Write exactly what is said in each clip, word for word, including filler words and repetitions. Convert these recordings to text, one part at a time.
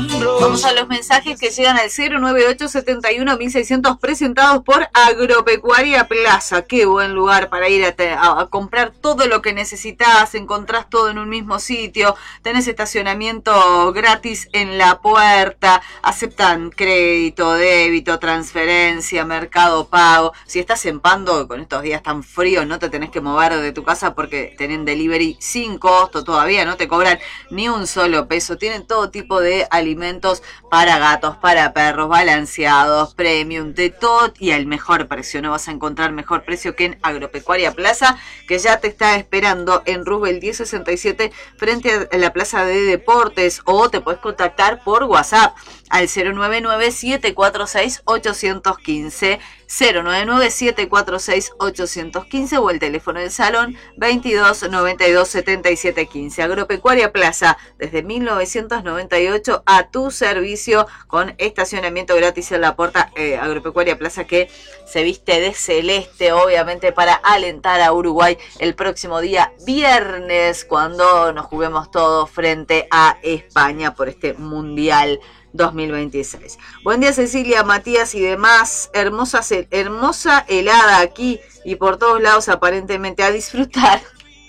Vamos a los mensajes que llegan al cero nueve ocho setenta y uno mil seiscientos presentados por Agropecuaria Plaza. Qué buen lugar para ir a, te, a, a comprar todo lo que necesitas. Encontrás todo en un mismo sitio. Tenés estacionamiento gratis en la puerta. Aceptan crédito, débito, transferencia, Mercado Pago. Si estás en Pando, con estos días tan fríos, no te tenés que mover de tu casa porque tienen delivery sin costo todavía. No te cobran ni un solo peso. Tienen todo tipo de alimentos para gatos, para perros, balanceados, premium, de todo y al mejor precio. No vas a encontrar mejor precio que en Agropecuaria Plaza, que ya te está esperando en Roosevelt diez sesenta y siete frente a la Plaza de Deportes, o te puedes contactar por WhatsApp al cero nueve nueve siete cuatro seis ocho uno cinco, cero nueve nueve siete cuatro seis ocho uno cinco o el teléfono del salón veintidós noventa y dos setenta y siete quince. Agropecuaria Plaza, desde mil novecientos noventa y ocho a tu servicio, con estacionamiento gratis en la puerta. eh, Agropecuaria Plaza, que se viste de celeste, obviamente para alentar a Uruguay el próximo día viernes, cuando nos juguemos todos frente a España por este Mundial dos mil veintiséis. Buen día, Cecilia, Matías y demás. Hermosa, hermosa helada aquí y por todos lados, aparentemente. A disfrutar.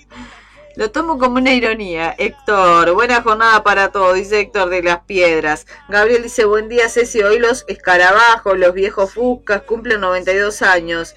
Lo tomo como una ironía. Héctor, buena jornada para todos, dice Héctor de las Piedras. Gabriel dice, buen día, Ceci. Hoy los escarabajos, los viejos fuscas, cumplen noventa y dos años.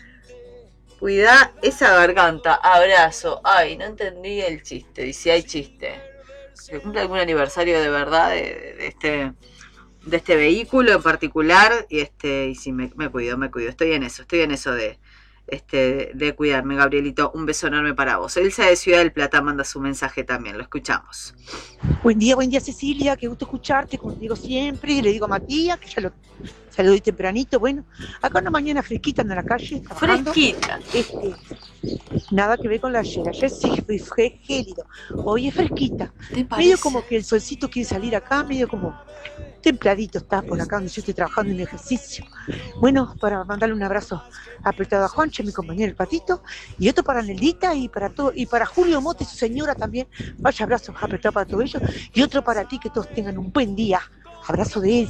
Cuidá esa garganta. Abrazo. Ay, no entendí el chiste. Dice, hay chiste. ¿Se cumple algún aniversario de verdad de, de, de este... de este vehículo en particular? Y este y sí, me, me cuido, me cuido. Estoy en eso, estoy en eso de este de cuidarme, Gabrielito. Un beso enorme para vos. Elsa de Ciudad del Plata manda su mensaje también, lo escuchamos. Buen día, buen día, Cecilia, qué gusto escucharte, como te digo siempre, y le digo a Matías, que ya lo saludé tempranito. Bueno, acá una mañana fresquita en la calle, trabajando. Fresquita. Este, nada que ver con la ayer, ayer sí fue, fue gélido, hoy es fresquita. Medio como que el solcito quiere salir acá, medio como templadito está por acá donde yo estoy trabajando en ejercicio. Bueno, para mandarle un abrazo apretado a Juanche, mi compañero el Patito, y otro para Neldita y para todo, y para Julio Mote, su señora también. Vaya abrazo apretado para todos ellos, y otro para ti, que todos tengan un buen día. Abrazo de él.